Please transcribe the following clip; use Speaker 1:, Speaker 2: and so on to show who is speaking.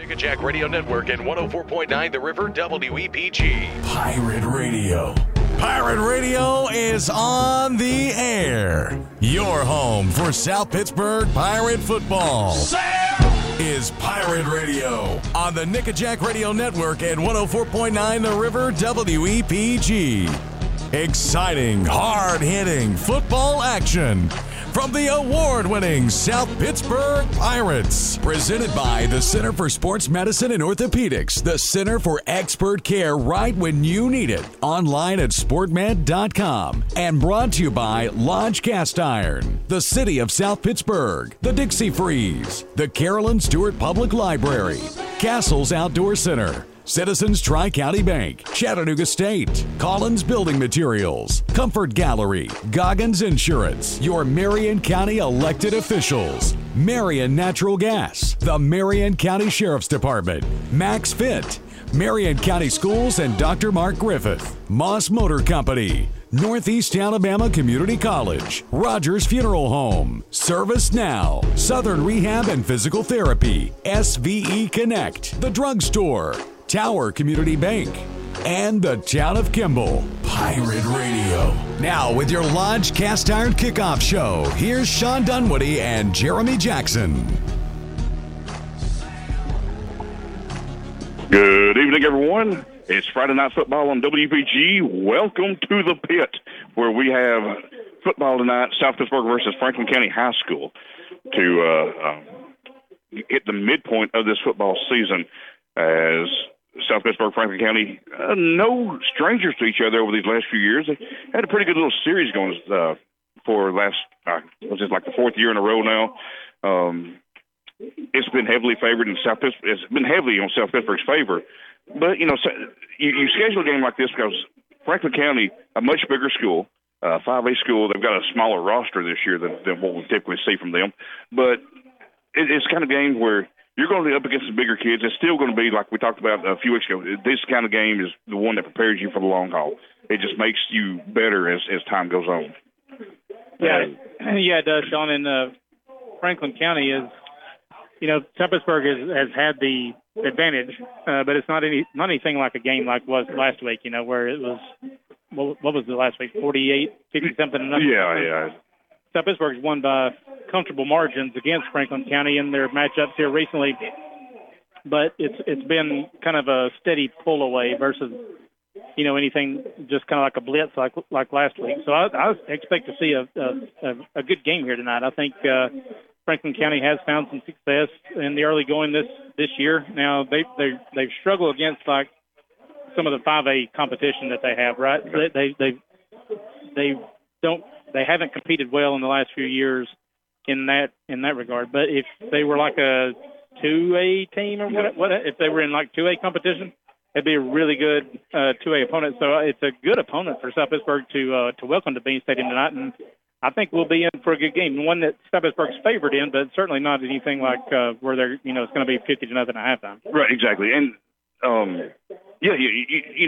Speaker 1: Nickajack Radio Network and 104.9 The River WEPG.
Speaker 2: Pirate Radio. Pirate Radio is on the air. Your home for South Pittsburgh Pirate football. Is Pirate Radio on the Nickajack Radio Network and 104.9 The River WEPG. Exciting, hard-hitting football action from the award-winning South Pittsburgh Pirates. Presented by the Center for Sports Medicine and Orthopedics, the Center for Expert Care right when you need it. Online at sportmed.com. And brought to you by Lodge Cast Iron, the City of South Pittsburgh, the Dixie Freeze, the Carolyn Stewart Public Library, Castles Outdoor Center, Citizens Tri-County Bank, Chattanooga State, Collins Building Materials, Comfort Gallery, Goggins Insurance, your Marion County elected officials, Marion Natural Gas, the Marion County Sheriff's Department, Max Fit, Marion County Schools and Dr. Mark Griffith, Moss Motor Company, Northeast Alabama Community College, Rogers Funeral Home, Service Now, Southern Rehab and Physical Therapy, SVE Connect, The Drugstore, Tower Community Bank, and the town of Kimball. Pirate Radio. Now with your Lodge Cast Iron Kickoff Show, here's Sean Dunwoody and Jeremy Jackson.
Speaker 3: Good evening, everyone. It's Friday Night Football on WPG. Welcome to the pit, where we have football tonight, South Pittsburgh versus Franklin County High School, to hit the midpoint of this football season as South Pittsburgh, Franklin County, no strangers to each other over these last few years. They had a pretty good little series going for last, was this like the fourth year in a row now? It's been heavily favored in South Pittsburgh. It's been heavily on South Pittsburgh's favor. But, you know, you schedule a game like this because Franklin County, a much bigger school, 5A school, they've got a smaller roster this year than what we typically see from them. But it's kind of game where you're going to be up against the bigger kids. It's still going to be, like we talked about a few weeks ago, this kind of game is the one that prepares you for the long haul. It just makes you better as time goes on.
Speaker 4: Yeah, it does, Sean. And Franklin County is, you know, South Pittsburgh has had the advantage, but it's not anything like a game like was last week, you know, where it was, what was the last week, 48, 50-something?
Speaker 3: Yeah.
Speaker 4: South Pittsburgh's won by comfortable margins against Franklin County in their matchups here recently, but it's been kind of a steady pull away versus, you know, anything just kind of like a blitz like last week. So I expect to see a good game here tonight. I think Franklin County has found some success in the early going this year. Now they've struggled against like some of the 5A competition that they have, right? They haven't competed well in the last few years in that regard. But if they were like a 2A team or what if they were in like 2A competition, it'd be a really good 2A opponent. So it's a good opponent for South Pittsburgh to welcome to Bean Stadium tonight, and I think we'll be in for a good game. One that South Pittsburgh's favored in, but certainly not anything like where they're, you know, it's going to be 50-0 at halftime.
Speaker 3: Right, exactly. And you